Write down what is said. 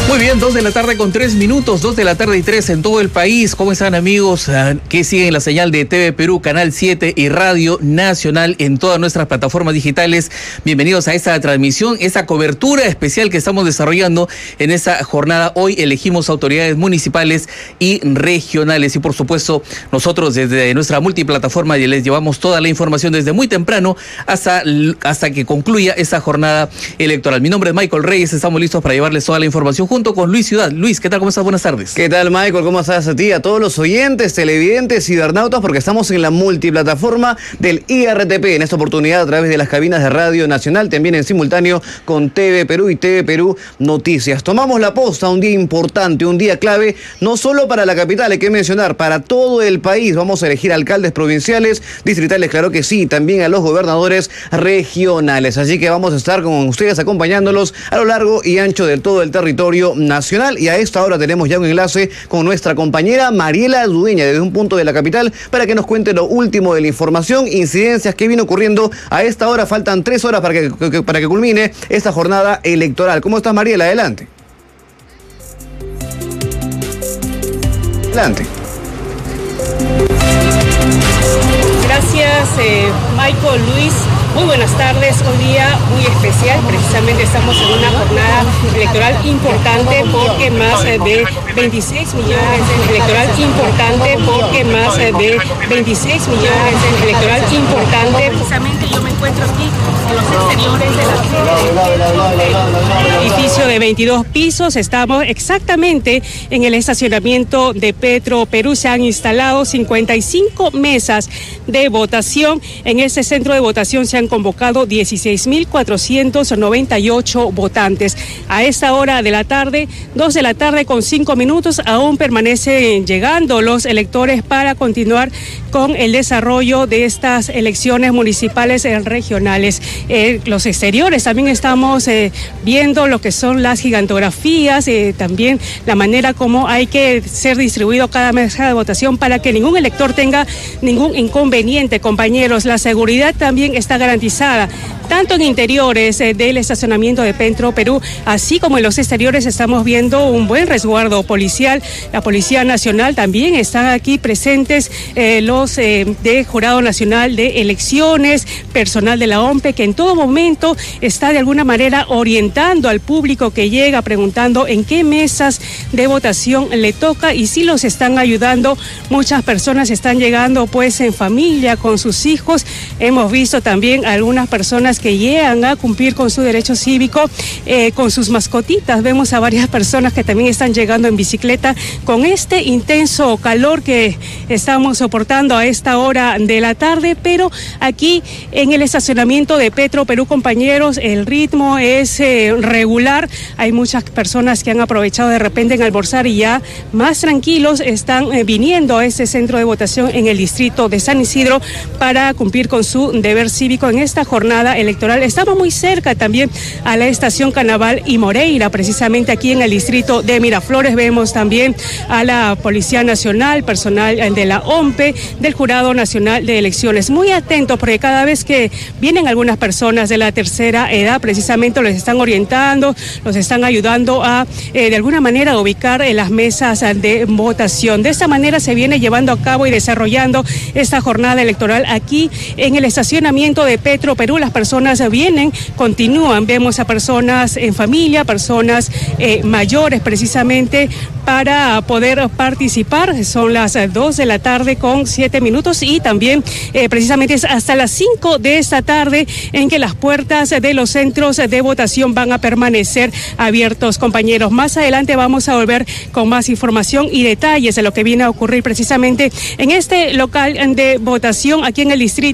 Muy bien, 2 de la tarde con 3 minutos, 2 de la tarde y 3 en todo el país. ¿Cómo están, amigos que siguen la señal de TV Perú, Canal 7 y Radio Nacional en todas nuestras plataformas digitales? Bienvenidos a esta transmisión, esta cobertura especial que estamos desarrollando en esta jornada. Hoy elegimos autoridades municipales y regionales y, por supuesto, nosotros desde nuestra multiplataforma les llevamos toda la información desde muy temprano hasta que concluya esta jornada electoral. Mi nombre es Michael Reyes, estamos listos para llevarles toda la información junto con Luis Ciudad. Luis, ¿qué tal? ¿Cómo estás? Buenas tardes. ¿Qué tal, Michael? ¿Cómo estás a ti? A todos los oyentes, televidentes, cibernautas, porque estamos en la multiplataforma del IRTP, en esta oportunidad a través de las cabinas de Radio Nacional, también en simultáneo con TV Perú y TV Perú Noticias. Tomamos la posta, un día importante, un día clave, no solo para la capital, hay que mencionar, para todo el país. Vamos a elegir alcaldes provinciales, distritales, claro que sí, también a los gobernadores regionales. Así que vamos a estar con ustedes acompañándolos a lo largo y ancho de todo el territorio nacional, y a esta hora tenemos ya un enlace con nuestra compañera Mariela Dueña desde un punto de la capital para que nos cuente lo último de la información, incidencias que viene ocurriendo a esta hora. Faltan 3 horas para que culmine esta jornada electoral. ¿Cómo estás, Mariela? Adelante. Adelante. Gracias, Michael, Luis. Muy buenas tardes, un día muy especial, precisamente estamos en una jornada electoral importante porque más de 26 millones, electoral importante porque más de 26 millones, electoral importante. Precisamente yo me encuentro aquí en los exteriores del edificio de 22 pisos, estamos exactamente en el estacionamiento de Petro Perú. Se han instalado 55 mesas de votación. En este centro de votación se han convocado 16.498 votantes. A esta hora de la tarde, 2 de la tarde con 5 minutos, aún permanecen llegando los electores para continuar con el desarrollo de estas elecciones municipales y regionales. Los exteriores también estamos viendo lo que son las gigantografías, también la manera como hay que ser distribuido cada mesa de votación para que ningún elector tenga ningún inconveniente, compañeros. La seguridad también está garantizada, tanto en interiores del estacionamiento de Petro Perú, así como en los exteriores estamos viendo un buen resguardo policial. La Policía Nacional también están aquí presentes, los de Jurado Nacional de Elecciones, personal de la OMPE, que en todo momento está de alguna manera orientando al público que llega, preguntando en qué mesas de votación le toca, y si los están ayudando. Muchas personas están llegando pues en familia, con sus hijos. Hemos visto también algunas personas que llegan a cumplir con su derecho cívico con sus mascotitas. Vemos a varias personas que también están llegando en bicicleta con este intenso calor que estamos soportando a esta hora de la tarde, pero aquí en el estacionamiento de Petro Perú, compañeros, el ritmo es regular. Hay muchas personas que han aprovechado de repente en almorzar y ya más tranquilos están viniendo a este centro de votación en el distrito de San Isidro para cumplir con su deber cívico en esta jornada electoral. Estamos muy cerca también a la estación Canaval y Moreira, precisamente aquí en el distrito de Miraflores. Vemos también a la Policía Nacional, personal de la OMPE, del Jurado Nacional de Elecciones. Muy atentos porque cada vez que vienen algunas personas de la tercera edad, precisamente los están orientando, los están ayudando a de alguna manera ubicar en las mesas de votación. De esta manera se viene llevando a cabo y desarrollando esta jornada electoral aquí en el estacionamiento de Petro Perú. Las personas vienen, continúan, vemos a personas en familia, personas mayores precisamente para poder participar. Son las 2 de la tarde con 7 minutos y también precisamente es hasta las 5 de esta tarde en que las puertas de los centros de votación van a permanecer abiertos, compañeros. Más adelante vamos a volver con más información y detalles de lo que viene a ocurrir precisamente en este local de votación aquí en el distrito